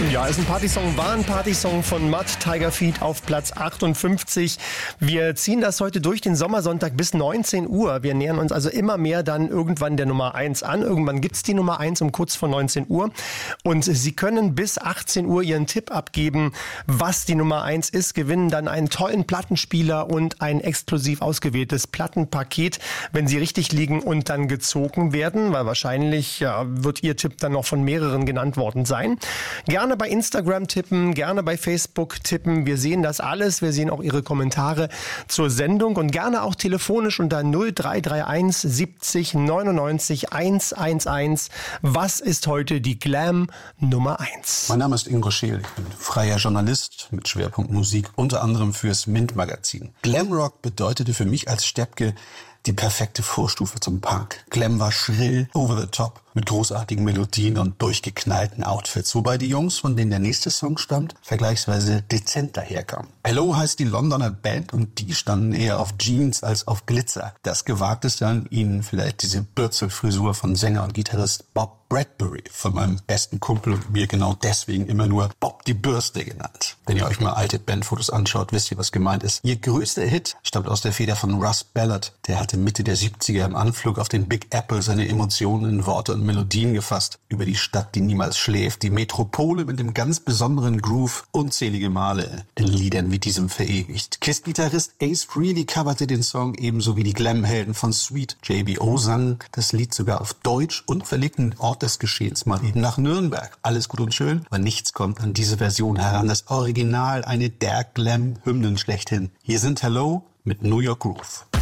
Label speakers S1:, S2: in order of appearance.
S1: Ja, ist ein Partysong, war ein Partysong von Mud Tiger Feet auf Platz 58. Wir ziehen das heute durch den Sommersonntag bis 19 Uhr. Wir nähern uns also immer mehr dann irgendwann der Nummer 1 an. Irgendwann gibt's die Nummer 1 um kurz vor 19 Uhr. Und Sie können bis 18 Uhr Ihren Tipp abgeben, was die Nummer 1 ist, gewinnen dann einen tollen Plattenspieler und ein exklusiv ausgewähltes Plattenpaket, wenn Sie richtig liegen und dann gezogen werden, weil wahrscheinlich wird Ihr Tipp dann noch von mehreren genannt worden sein. Gerne bei Instagram tippen, gerne bei Facebook tippen. Wir sehen das alles. Wir sehen auch Ihre Kommentare zur Sendung und gerne auch telefonisch unter 0331 70 99 111. Was ist heute die Glam Nummer 1?
S2: Mein Name ist Ingo Scheel. Ich bin freier Journalist mit Schwerpunkt Musik, unter anderem fürs Mint-Magazin. Glamrock bedeutete für mich als Steppke die perfekte Vorstufe zum Punk. Glam war schrill, over the top, mit großartigen Melodien und durchgeknallten Outfits. Wobei die Jungs, von denen der nächste Song stammt, vergleichsweise dezent daherkamen. Hello heißt die Londoner Band und die standen eher auf Jeans als auf Glitzer. Das Gewagteste an ihnen vielleicht diese Bürzelfrisur von Sänger und Gitarrist Bob Bradbury, von meinem besten Kumpel und mir genau deswegen immer nur Bob die Bürste genannt. Wenn ihr euch mal alte Bandfotos anschaut, wisst ihr, was gemeint ist. Ihr größter Hit stammt aus der Feder von Russ Ballard. Der hatte Mitte der 70er im Anflug auf den Big Apple seine Emotionen in Worte und Melodien gefasst. Über die Stadt, die niemals schläft, die Metropole mit dem ganz besonderen Groove, unzählige Male in Liedern wie diesem verewigt. Kiss-Gitarrist Ace Frehley coverte den Song ebenso wie die Glam-Helden von Sweet. JBO sang das Lied sogar auf Deutsch und verlegte den Ort des Geschehens mal eben nach Nürnberg. Alles gut und schön, aber nichts kommt an diese Version heran. Das Original, eine der Glam-Hymnen schlechthin. Hier sind Hello mit New York Groove.